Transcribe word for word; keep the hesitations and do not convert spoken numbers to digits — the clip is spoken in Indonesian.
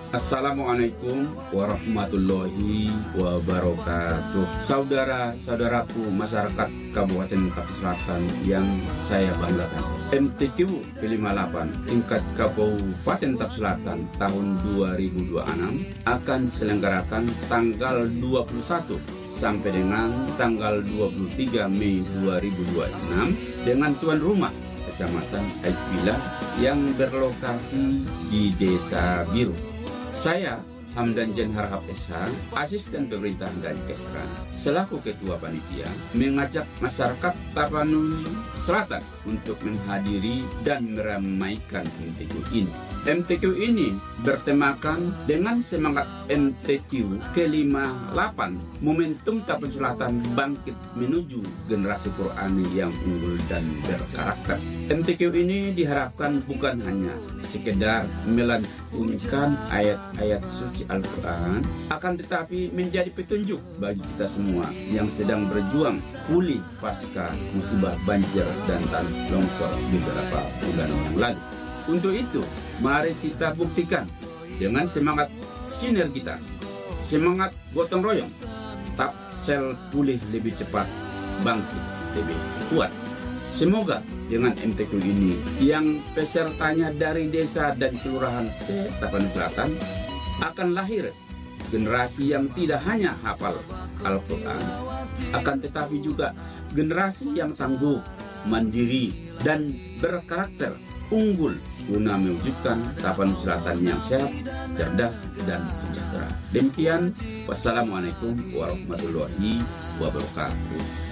Assalamualaikum warahmatullahi wabarakatuh. Saudara-saudaraku masyarakat Kabupaten Tapis Selatan yang saya banggakan, M T Q P lima puluh delapan tingkat Kabupaten Tapis Selatan tahun dua ribu dua puluh enam akan diselenggarakan tanggal dua puluh satu sampai dengan tanggal dua puluh tiga Mei dua ribu dua puluh enam dengan tuan rumah Kecamatan Aipila yang berlokasi di Desa Biru. Saya Hamdan Jen Harahap S H, Asisten Pemerintahan dari Kesran, selaku Ketua Panitia, mengajak masyarakat Tapanuli Selatan untuk menghadiri dan meramaikan M T Q ini. M T Q ini bertemakan dengan semangat M T Q ke lima puluh delapan, momentum Tapin Selatan bangkit menuju generasi Qurani yang unggul dan berkarakter. M T Q ini diharapkan bukan hanya sekedar melantunkan ayat-ayat suci Al-Quran, akan tetapi menjadi petunjuk bagi kita semua yang sedang berjuang pulih pasca musibah banjir dan tanah longsor beberapa bulan yang lalu. Untuk itu, mari kita buktikan dengan semangat sinergitas, semangat gotong royong, Tapsel pulih lebih cepat, bangkit lebih kuat. Semoga dengan M T Q ini yang pesertanya dari desa dan kelurahan se-Tapanuli Selatan akan lahir generasi yang tidak hanya hafal Al-Quran, akan tetapi juga generasi yang sanggup, mandiri, dan berkarakter unggul guna mewujudkan Tapanuli Selatan yang sehat, cerdas, dan sejahtera. Demikian, wassalamualaikum warahmatullahi wabarakatuh.